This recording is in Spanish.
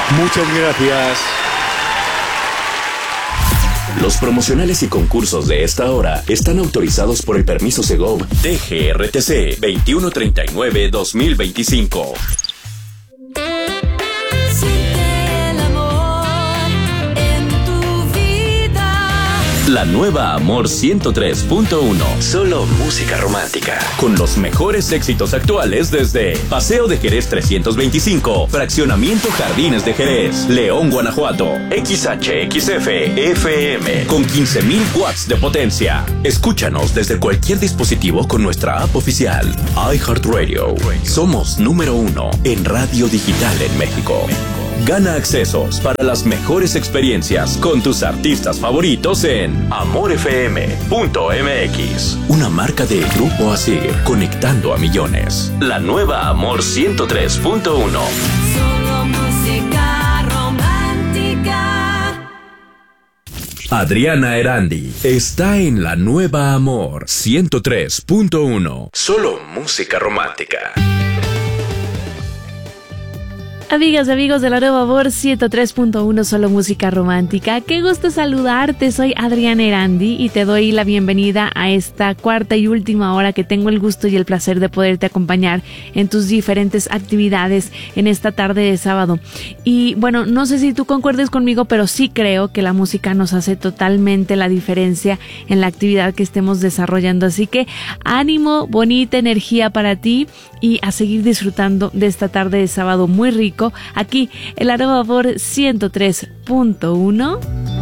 Muchas gracias. Los promocionales y concursos de esta hora están autorizados por el permiso Segov DGRTC 2139-2025. La nueva Amor 103.1. Solo música romántica. Con los mejores éxitos actuales desde Paseo de Jerez 325, Fraccionamiento Jardines de Jerez, León, Guanajuato. XHXF FM con 15,000 watts de potencia. Escúchanos desde cualquier dispositivo con nuestra app oficial. iHeartRadio. Somos número 1 en radio digital en México. Gana accesos para las mejores experiencias con tus artistas favoritos en amorfm.mx. Una marca de Grupo Asir, conectando a millones. La nueva Amor 103.1. Solo música romántica. Adriana Erandi está en la nueva Amor 103.1. Solo música romántica. Amigas y amigos de la nueva Amor 103.1, solo música romántica. Qué gusto saludarte, soy Adriana Erandi y te doy la bienvenida a esta cuarta y última hora que tengo el gusto y el placer de poderte acompañar en tus diferentes actividades en esta tarde de sábado. Y bueno, no sé si tú concuerdes conmigo, pero sí creo que la música nos hace totalmente la diferencia en la actividad que estemos desarrollando. Así que ánimo, bonita energía para ti y a seguir disfrutando de esta tarde de sábado muy rico aquí en la nueva Amor 103.1.